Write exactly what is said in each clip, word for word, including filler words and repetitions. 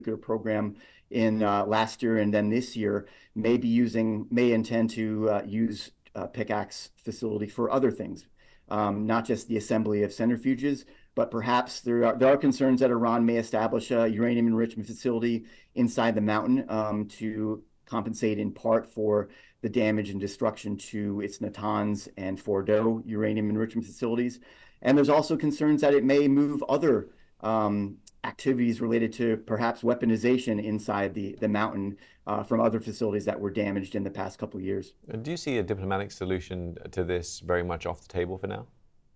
nuclear program in uh, last year and then this year may be using, may intend to uh, use uh, Pickaxe facility for other things, um, not just the assembly of centrifuges, but perhaps there are, there are concerns that Iran may establish a uranium enrichment facility inside the mountain um, to compensate in part for the damage and destruction to its Natanz and Fordo uranium enrichment facilities. And there's also concerns that it may move other um, activities related to perhaps weaponization inside the, the mountain uh, from other facilities that were damaged in the past couple of years. Do you see a diplomatic solution to this very much off the table for now?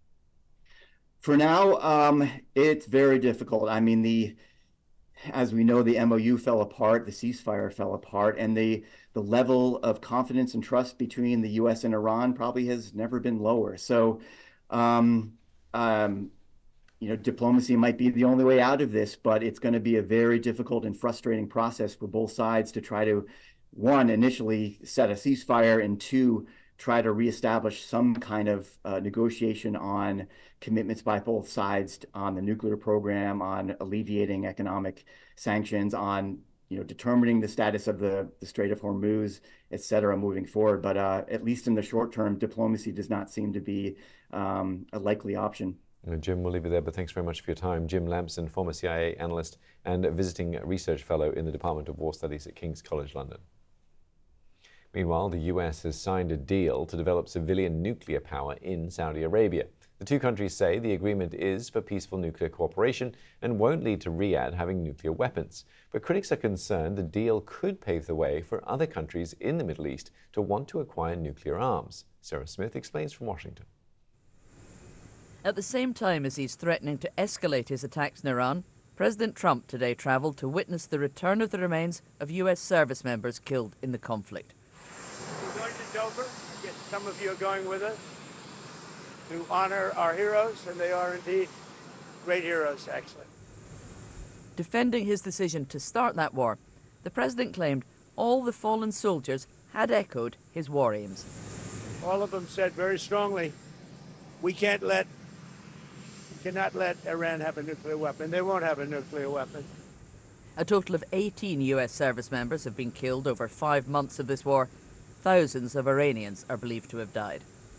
For now, um, it's very difficult. I mean, the as we know, the M O U fell apart, the ceasefire fell apart, and the the level of confidence and trust between the U S and Iran probably has never been lower. So, um, um, you know, diplomacy might be the only way out of this, but it's going to be a very difficult and frustrating process for both sides to try to, one, initially set a ceasefire, and two, try to reestablish some kind of uh, negotiation on commitments by both sides on the nuclear program, on alleviating economic sanctions, on you know determining the status of the, the Strait of Hormuz, et cetera, moving forward. But uh, at least in the short term, diplomacy does not seem to be um, a likely option. Uh, Jim, we'll leave it there, but thanks very much for your time. Jim Lampson, former C I A analyst and visiting research fellow in the Department of War Studies at King's College London. Meanwhile, the U S has signed a deal to develop civilian nuclear power in Saudi Arabia. The two countries say the agreement is for peaceful nuclear cooperation and won't lead to Riyadh having nuclear weapons. But critics are concerned the deal could pave the way for other countries in the Middle East to want to acquire nuclear arms. Sarah Smith explains from Washington. At the same time as he's threatening to escalate his attacks in Iran, President Trump today travelled to witness the return of the remains of U S service members killed in the conflict. We're going to Dover. I guess some of you are going with us to honor our heroes, and they are indeed great heroes, actually. Defending his decision to start that war, the president claimed all the fallen soldiers had echoed his war aims. All of them said very strongly, we can't let, we cannot let Iran have a nuclear weapon. They won't have a nuclear weapon. A total of eighteen U S service members have been killed over five months of this war. Thousands of Iranians are believed to have died.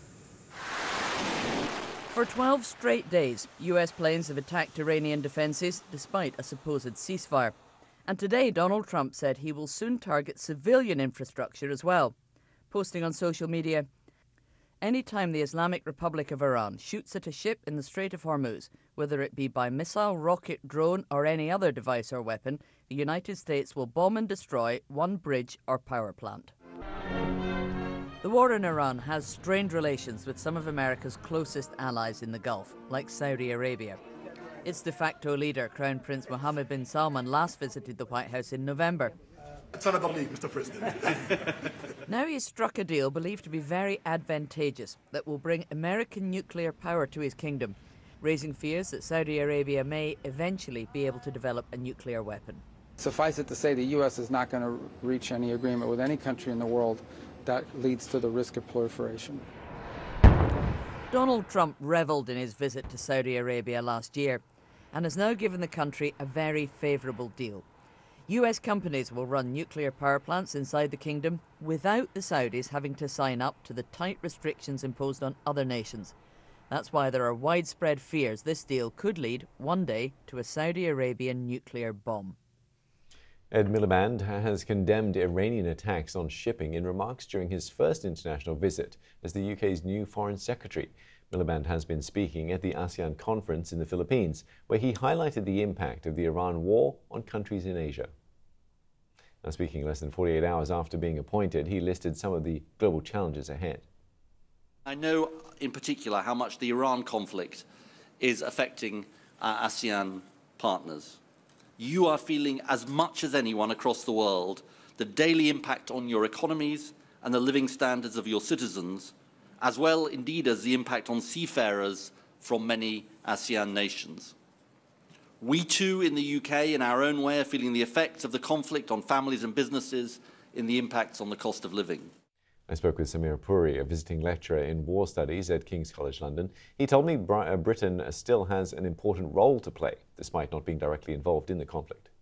For twelve straight days, U S planes have attacked Iranian defences despite a supposed ceasefire. And today, Donald Trump said he will soon target civilian infrastructure as well, posting on social media, "Anytime the Islamic Republic of Iran shoots at a ship in the Strait of Hormuz, whether it be by missile, rocket, drone, or any other device or weapon, the United States will bomb and destroy one bridge or power plant." The war in Iran has strained relations with some of America's closest allies in the Gulf, like Saudi Arabia. Its de facto leader, Crown Prince Mohammed bin Salman, last visited the White House in November. It's not about me, Mister President. Now he's struck a deal believed to be very advantageous that will bring American nuclear power to his kingdom, raising fears that Saudi Arabia may eventually be able to develop a nuclear weapon. Suffice it to say, the U S is not going to reach any agreement with any country in the world that leads to the risk of proliferation. Donald Trump revelled in his visit to Saudi Arabia last year and has now given the country a very favourable deal. U S companies will run nuclear power plants inside the kingdom without the Saudis having to sign up to the tight restrictions imposed on other nations. That's why there are widespread fears this deal could lead one day to a Saudi Arabian nuclear bomb. Ed Miliband has condemned Iranian attacks on shipping in remarks during his first international visit as the U K's new Foreign Secretary. Miliband has been speaking at the ASEAN conference in the Philippines, where he highlighted the impact of the Iran war on countries in Asia. Now, speaking less than forty-eight hours after being appointed, he listed some of the global challenges ahead. I know in particular how much the Iran conflict is affecting our ASEAN partners. You are feeling as much as anyone across the world the daily impact on your economies and the living standards of your citizens, as well indeed as the impact on seafarers from many ASEAN nations. We too in the U K in our own way are feeling the effects of the conflict on families and businesses in the impacts on the cost of living. I spoke with Samir Puri, a visiting lecturer in war studies at King's College London. He told me Britain still has an important role to play, despite not being directly involved in the conflict.